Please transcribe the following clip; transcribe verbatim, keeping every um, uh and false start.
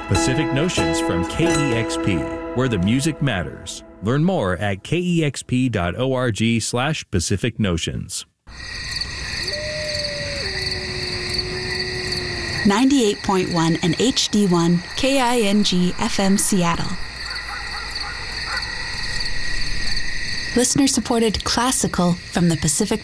Pacific Notions from K E X P, where the music matters. Learn more at kexp.org slash Pacific Notions. ninety-eight point one and H D one K I N G F M Seattle. Listener-supported classical from the Pacific